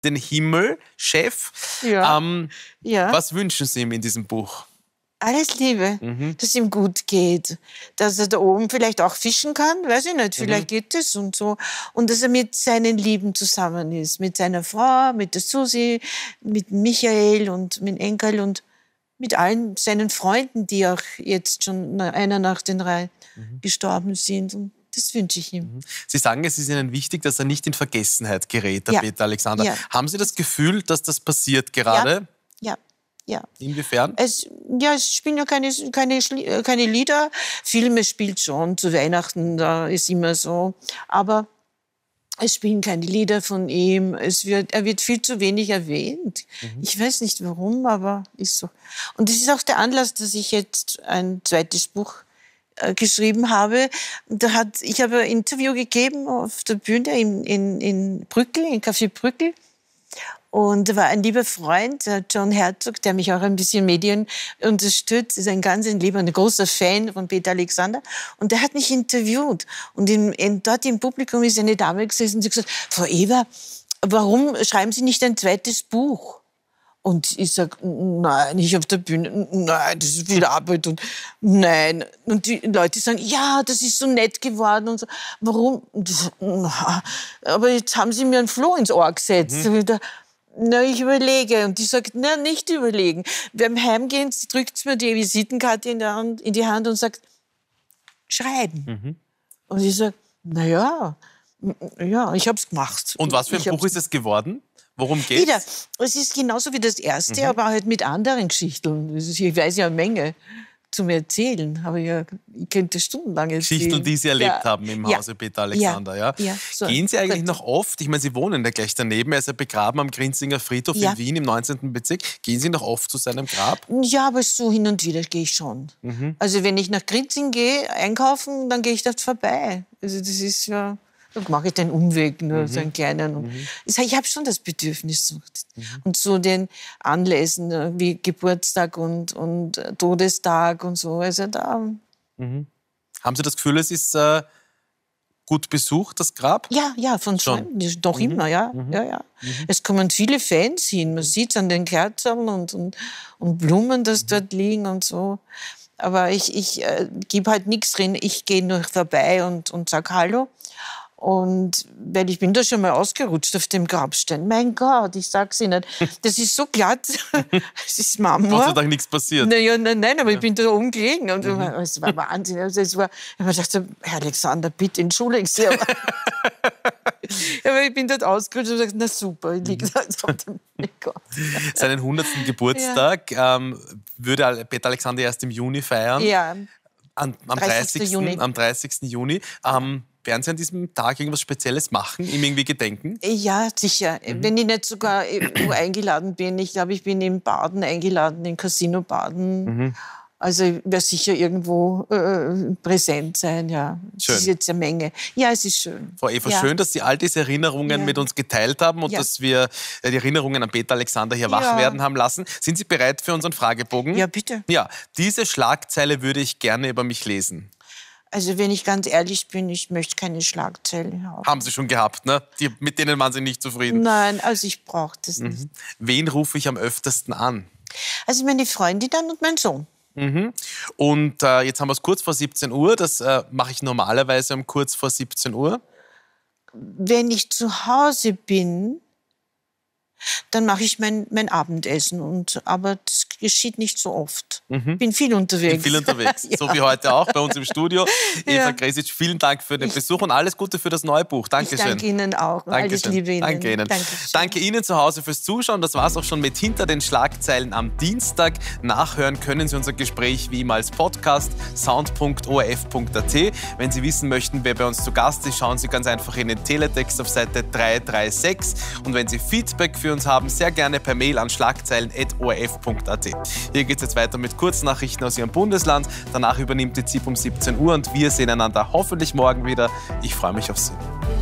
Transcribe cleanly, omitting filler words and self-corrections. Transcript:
den Himmel, Chef. Ja. Ja. Was wünschen Sie ihm in diesem Buch? Alles Liebe, dass ihm gut geht, dass er da oben vielleicht auch fischen kann, weiß ich nicht, vielleicht geht es und so. Und dass er mit seinen Lieben zusammen ist, mit seiner Frau, mit der Susi, mit Michael und mit Enkel und mit allen seinen Freunden, die auch jetzt schon einer nach den Reihen gestorben sind. Und das wünsche ich ihm. Sie sagen, es ist Ihnen wichtig, dass er nicht in Vergessenheit gerät, der Peter Alexander. Ja. Haben Sie das Gefühl, dass das passiert gerade? Ja. Ja. Inwiefern? Es spielen ja keine Lieder. Filme spielt schon, zu Weihnachten, da ist immer so. Aber es spielen keine Lieder von ihm. Er wird viel zu wenig erwähnt. Ich weiß nicht warum, aber ist so. Und das ist auch der Anlass, dass ich jetzt ein zweites Buch geschrieben habe. Ich habe ein Interview gegeben auf der Bühne in Brückel, in Café Brückel. Und da war ein lieber Freund, der John Herzog, der mich auch ein bisschen Medien unterstützt, ist ein ganz lieber, ein großer Fan von Peter Alexander. Und der hat mich interviewt. Und dort im Publikum ist eine Dame gesessen und sie hat gesagt, Frau Eva, warum schreiben Sie nicht ein zweites Buch? Und ich sage, nein, nicht auf der Bühne, nein, das ist viel Arbeit und nein. Und die Leute sagen, ja, das ist so nett geworden und so. Warum? Aber jetzt haben Sie mir einen Floh ins Ohr gesetzt. Na, ich überlege. Und die sagt, na, nicht überlegen. Beim Heimgehen drückt sie mir die Visitenkarte in die Hand und sagt, schreiben. Und ich sage, ja, ich habe es gemacht. Und was für ein Buch ist es geworden? Worum geht's? Wieder, es ist genauso wie das erste, aber halt mit anderen Geschichten. Ich weiß ja eine Menge zum Erzählen, aber ich könnte stundenlang erzählen. Geschichten, die Sie erlebt haben im Hause Peter Alexander. Ja. So. Gehen Sie eigentlich noch oft, ich meine, Sie wohnen ja gleich daneben, er ist ja begraben am Grinzinger Friedhof in Wien im 19. Bezirk. Gehen Sie noch oft zu seinem Grab? Ja, aber so hin und wieder gehe ich schon. Also wenn ich nach Grinzing gehe, einkaufen, dann gehe ich dort vorbei. Also das ist ja... Dann mache ich den Umweg, nur so einen kleinen. Ich habe schon das Bedürfnis. Und zu den Anlässen wie Geburtstag und Todestag und so. Also da. Haben Sie das Gefühl, es ist gut besucht, das Grab? Ja, von schon. Doch immer, ja. Es kommen viele Fans hin. Man sieht es an den Kerzen und Blumen, die dort liegen und so. Aber ich gebe halt nichts drin. Ich gehe nur vorbei und sage Hallo. Und weil ich bin da schon mal ausgerutscht auf dem Grabstein. Mein Gott, ich sag's Ihnen, das ist so glatt. Es ist Marmor. Gott sei Dank nichts passiert. Nein, aber ich bin da oben gelegen. Und es war Wahnsinn. Also ich habe gedacht, Herr Alexander, bitte entschuldigen Sie. Aber ich bin dort ausgerutscht und gesagt, na super, ich liege da auf dem Gott. Seinen 100. Geburtstag würde Peter Alexander erst im Juni feiern. Ja. Am 30. Juni. Werden Sie an diesem Tag irgendwas Spezielles machen, ihm irgendwie gedenken? Ja, sicher. Wenn ich nicht sogar irgendwo eingeladen bin. Ich glaube, ich bin in Baden eingeladen, im Casino Baden. Also ich werde sicher irgendwo präsent sein, ja. Schön. Das ist jetzt eine Menge. Ja, es ist schön. Frau Eva, schön, dass Sie all diese Erinnerungen mit uns geteilt haben und dass wir die Erinnerungen an Peter Alexander hier wach werden haben lassen. Sind Sie bereit für unseren Fragebogen? Ja, bitte. Ja, diese Schlagzeile würde ich gerne über mich lesen. Also wenn ich ganz ehrlich bin, ich möchte keine Schlagzeilen haben. Haben Sie schon gehabt, ne? Mit denen waren Sie nicht zufrieden. Nein, also ich brauche das nicht. Wen rufe ich am öftesten an? Also meine Freundin dann und mein Sohn. Und jetzt haben wir es kurz vor 17 Uhr. Das mache ich normalerweise um kurz vor 17 Uhr. Wenn ich zu Hause bin, dann mache ich mein Abendessen. Aber das geschieht nicht so oft. Bin viel unterwegs. So wie heute auch bei uns im Studio. Eva Gresic, vielen Dank für den Besuch und alles Gute für das neue Buch. Dankeschön. Ich danke Ihnen auch. Alles Liebe Ihnen. Danke Ihnen. Danke Ihnen zu Hause fürs Zuschauen. Das war es auch schon mit Hinter den Schlagzeilen am Dienstag. Nachhören können Sie unser Gespräch wie immer als Podcast sound.orf.at. Wenn Sie wissen möchten, wer bei uns zu Gast ist, schauen Sie ganz einfach in den Teletext auf Seite 336. Und wenn Sie Feedback für uns haben, sehr gerne per Mail an schlagzeilen.orf.at. Hier geht es jetzt weiter mit Kurznachrichten aus Ihrem Bundesland. Danach übernimmt die ZIP um 17 Uhr und wir sehen einander hoffentlich morgen wieder. Ich freue mich auf Sie.